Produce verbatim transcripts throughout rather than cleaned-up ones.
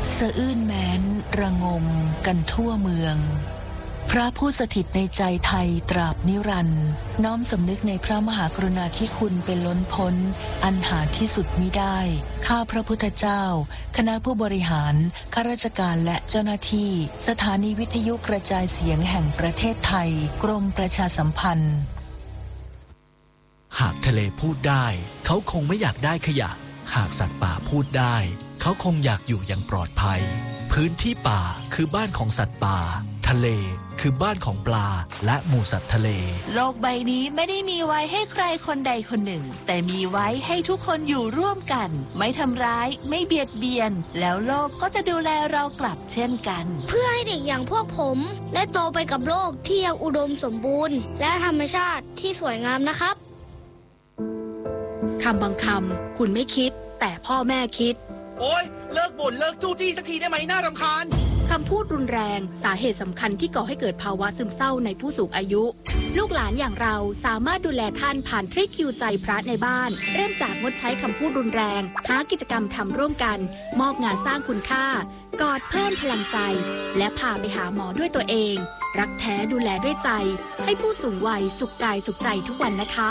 สะอื้นแม้นระงมกันทั่วเมืองพระผู้สถิตในใจไทยตราบนิรันดร์น้อมสำนึกในพระมหากรุณาธิคุณเป็นล้นพ้นอันหาที่สุดมิได้ข้าพระพุทธเจ้าคณะผู้บริหารข้าราชการและเจ้าหน้าที่สถานีวิทยุกระจายเสียงแห่งประเทศไทยกรมประชาสัมพันธ์หากทะเลพูดได้เขาคงไม่อยากได้ขยะหากสัตว์ป่าพูดได้เขาคงอยากอยู่อย่างปลอดภัยพื้นที่ป่าคือบ้านของสัตว์ป่าทะเลคือบ้านของปลาและหมู่สัตว์ทะเลโลกใบนี้ไม่ได้มีไว้ให้ใครคนใดคนหนึ่งแต่มีไว้ให้ทุกคนอยู่ร่วมกันไม่ทำร้ายไม่เบียดเบียนแล้วโลกก็จะดูแลเรากลับเช่นกันเพื่อให้เด็กอย่างพวกผมได้โตไปกับโลกที่ยังอุดมสมบูรณ์และธรรมชาติที่สวยงามนะครับคำบางคำคุณไม่คิดแต่พ่อแม่คิดโอ๊ยเลิกบ่นเลิกจู้จี้สักทีได้ไหมน่ารำคาญคำพูดรุนแรงสาเหตุสำคัญที่ก่อให้เกิดภาวะซึมเศร้าในผู้สูงอายุลูกหลานอย่างเราสามารถดูแลท่านผ่านทริคคิวใจพระในบ้านเริ่มจากงดใช้คำพูดรุนแรงหากิจกรรมทำร่วมกันมอบงานสร้างคุณค่ากอดเพิ่มพลังใจและพาไปหาหมอด้วยตัวเองรักแท้ดูแลด้วยใจให้ผู้สูงวัยสุขกายสุขใจทุกวันนะคะ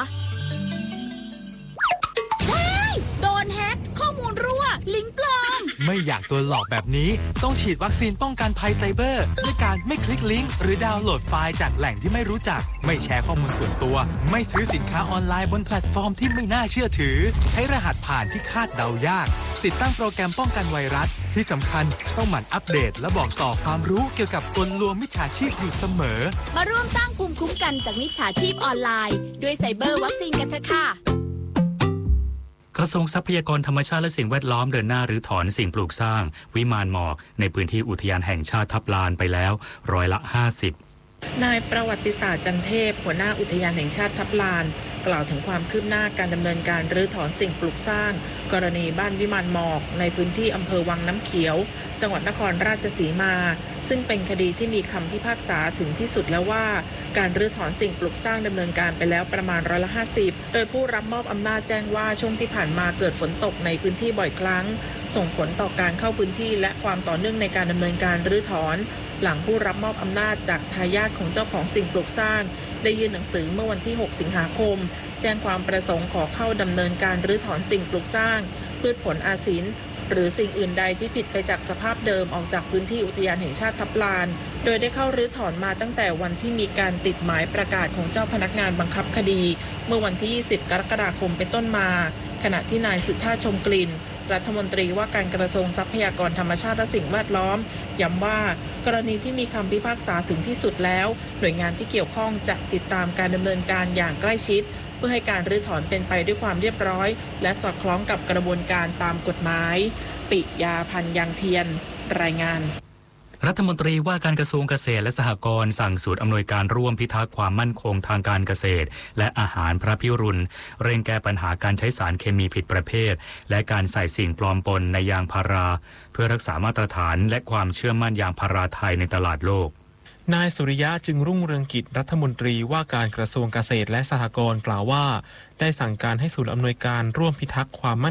โดนแฮกข้อมูลรั่วลิงก์ปลอมไม่อยากตัวหลอกแบบนี้ต้องฉีดวัคซีนป้องกันภัยไซเบอร์ด้วยการไม่คลิกลิงก์หรือดาวน์โหลดไฟล์จากแหล่งที่ไม่รู้จักไม่แชร์ข้อมูลส่วนตัวไม่ซื้อสินค้าออนไลน์บนแพลตฟอร์มที่ไม่น่าเชื่อถือใช้รหัสผ่านที่คาดเดายากติดตั้งโปรแกรมป้องกันไวรัสที่สำคัญต้องหมั่นอัปเดตและบอกต่อความรู้เกี่ยวกับกลลวงมิจฉาชีพอยู่เสมอมาร่วมสร้างภูมิคุ้มกันจากมิจฉาชีพออนไลน์ด้วยไซเบอร์วัคซีนกันเถอะค่ะกระทรวงทรัพยากรธรรมชาติและสิ่งแวดล้อมเดินหน้ารื้อถอนสิ่งปลูกสร้างวิมานหมอกในพื้นที่อุทยานแห่งชาติทับลานไปแล้วร้อยละห้าสิบนายประวัติศาสตร์จันเทพหัวหน้าอุทยานแห่งชาติทับลานกล่าวถึงความคืบหน้าการดำเนินการรื้อถอนสิ่งปลูกสร้างกรณีบ้านวิมานหมอกในพื้นที่อำเภอวังน้ำเขียวจังหวัดนครราชสีมาซึ่งเป็นคดีที่มีคำพิพากษาถึงที่สุดแล้วว่าการรื้อถอนสิ่งปลูกสร้างดำเนินการไปแล้วประมาณร้อยละห้าสิบโดยผู้รับมอบอำนาจแจ้งว่าช่วงที่ผ่านมาเกิดฝนตกในพื้นที่บ่อยครั้งส่งผลต่อการเข้าพื้นที่และความต่อเนื่องในการดำเนินการรื้อถอนหลังผู้รับมอบอำนาจจากทายาทของเจ้าของสิ่งปลูกสร้างได้ยื่นหนังสือเมื่อวันที่หกสิงหาคมแจ้งความประสงค์ขอเข้าดำเนินการรื้อถอนสิ่งปลูกสร้างพืชผลอาศินหรือสิ่งอื่นใดที่ผิดไปจากสภาพเดิมออกจากพื้นที่อุทยานแห่งชาติทับลานโดยได้เข้ารื้อถอนมาตั้งแต่วันที่มีการติดหมายประกาศของเจ้าพนักงานบังคับคดีเมื่อวันที่ยี่สิบกรกฎาคมเป็นต้นมาขณะที่นายสุชาติชมกลิ่นรัฐมนตรีว่าการกระทรวงทรัพยากรธรรมชาติและสิ่งแวดล้อมย้ำว่ากรณีที่มีคำพิพากษาถึงที่สุดแล้วหน่วยงานที่เกี่ยวข้องจะติดตามการดำเนินการอย่างใกล้ชิดเพื่อให้การรื้อถอนเป็นไปด้วยความเรียบร้อยและสอดคล้องกับกระบวนการตามกฎหมายปิยาพันธ์ยังเทียนรายงานรัฐมนตรีว่าการกระทรวงเกษตรและสหกรณ์สั่งศูนย์อำนวยการร่วมพิทักษ์ความมั่นคงทางการเกษตรและอาหารพระพิรุณเร่งแก้ปัญหาการใช้สารเคมีผิดประเภทและการใส่สิ่งปลอมปนในยางพาราเพื่อรักษามาตรฐานและความเชื่อมั่นยางพาราไทยในตลาดโลกนายสุริยะจึงรุ่งเรืองกิจรัฐมนตรีว่าการกระทรวงเกษตรและสหกรณ์กล่าวว่าได้สั่งการให้ศูนย์อำนวยการร่วมพิทักษ์ความ